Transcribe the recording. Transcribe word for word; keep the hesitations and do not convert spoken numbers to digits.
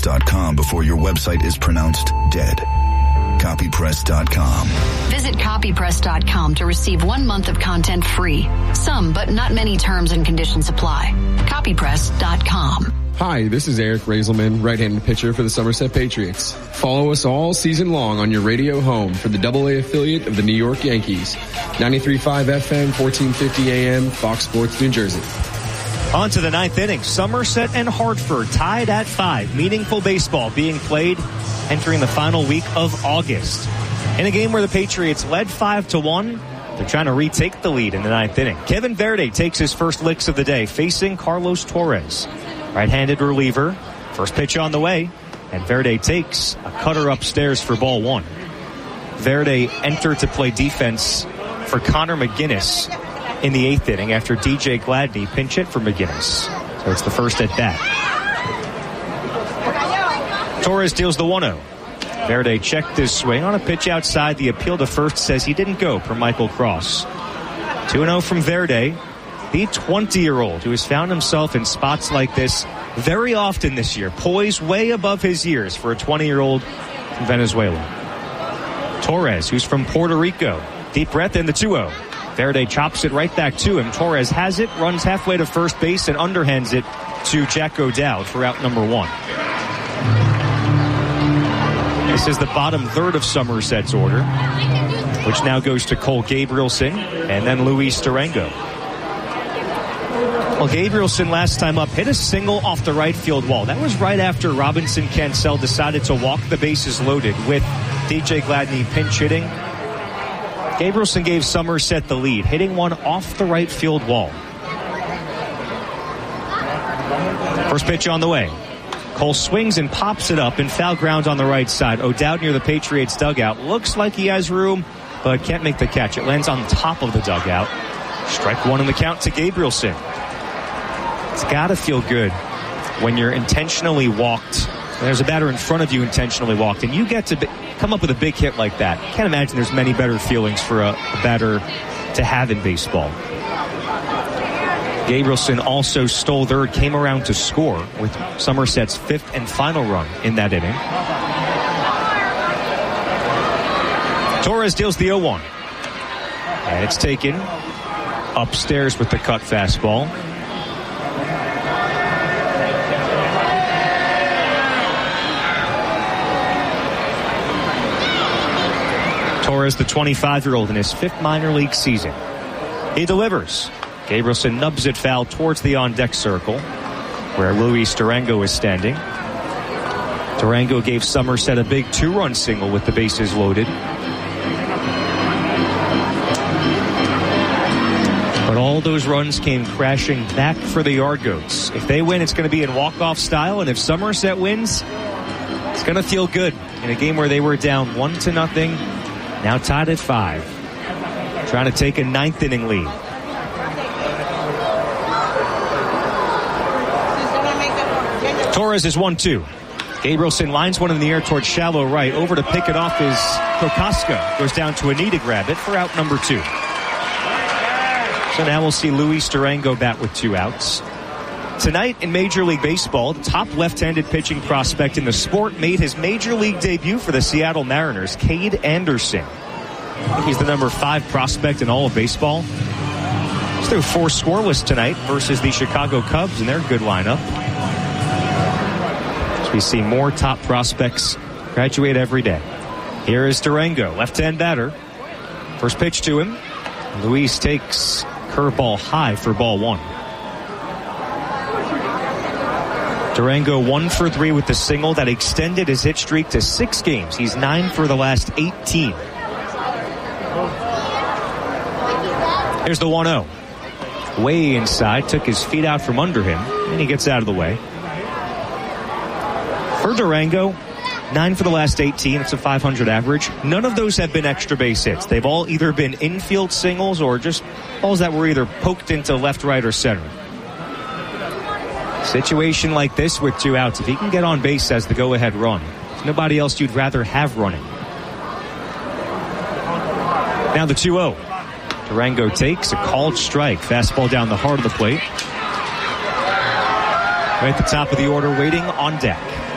press dot com before your website is pronounced dead. copy press dot com. Visit copy press dot com to receive one month of content free. Some, but not many terms and conditions apply. copy press dot com. Hi, this is Eric Raiselman, right-handed pitcher for the Somerset Patriots. Follow us all season long on your radio home for the double A affiliate of the New York Yankees. ninety-three point five F M, fourteen fifty A M, Fox Sports, New Jersey. On to the ninth inning. Somerset and Hartford tied at five. Meaningful baseball being played entering the final week of August. In a game where the Patriots led five to one, they're trying to retake the lead in the ninth inning. Kevin Verde takes his first licks of the day facing Carlos Torres. Right-handed reliever. First pitch on the way. And Verde takes a cutter upstairs for ball one. Verde entered to play defense for Connor McGinnis in the eighth inning after D J Gladney pinch hit for McGinnis. So it's the first at bat. Torres deals the one oh. Verde checked his swing on a pitch outside. The appeal to first says he didn't go per Michael Cross. two oh from Verde. The twenty-year-old who has found himself in spots like this very often this year, poised way above his years for a twenty-year-old from Venezuela. Torres, who's from Puerto Rico. Deep breath in the two oh. Verde chops it right back to him. Torres has it, runs halfway to first base, and underhands it to Jack O'Dowd for out number one. This is the bottom third of Somerset's order, which now goes to Cole Gabrielson and then Luis Durango. Well, Gabrielson last time up hit a single off the right field wall. That was right after Robinson Cancel decided to walk the bases loaded with D J Gladney pinch hitting. Gabrielson gave Somerset the lead, hitting one off the right field wall. First pitch on the way. Cole swings and pops it up in foul ground on the right side. O'Dowd near the Patriots dugout. Looks like he has room, but can't make the catch. It lands on top of the dugout. Strike one in the count to Gabrielson. It's got to feel good when you're intentionally walked. There's a batter in front of you intentionally walked, and you get to be, come up with a big hit like that. Can't imagine there's many better feelings for a, a batter to have in baseball. Gabrielson also stole third, came around to score with Somerset's fifth and final run in that inning. Torres deals the oh one. And it's taken upstairs with the cut fastball. Torres, the twenty-five-year-old, in his fifth minor league season. He delivers. Gabrielson nubs it foul towards the on-deck circle, where Luis Durango is standing. Durango gave Somerset a big two-run single with the bases loaded. But all those runs came crashing back for the Yard Goats. If they win, it's going to be in walk-off style, and if Somerset wins, it's going to feel good in a game where they were down one to nothing. Now tied at five. Trying to take a ninth inning lead. Torres is one two. Gabrielson lines one in the air towards shallow right. Over to pick it off is Prokaska. Goes down to a knee to grab it for out number two. So now we'll see Luis Durango bat with two outs. Tonight in Major League Baseball, the top left-handed pitching prospect in the sport made his Major League debut for the Seattle Mariners, Cade Anderson. I think he's the number five prospect in all of baseball. He's through four scoreless tonight versus the Chicago Cubs and their good lineup. So we see more top prospects graduate every day. Here is Durango, left-hand batter. First pitch to him. Luis takes curveball high for ball one. Durango one for three with the single that extended his hit streak to six games. He's nine for the last eighteen. Here's the one oh. Way inside, took his feet out from under him, and he gets out of the way. For Durango, nine for the last eighteen. It's a five hundred average. None of those have been extra base hits. They've all either been infield singles or just balls that were either poked into left, right, or center. Situation like this with two outs, if he can get on base as the go-ahead run, there's nobody else you'd rather have running. Now the two oh. Durango takes a called strike. Fastball down the heart of the plate. Right at the top of the order, waiting on deck.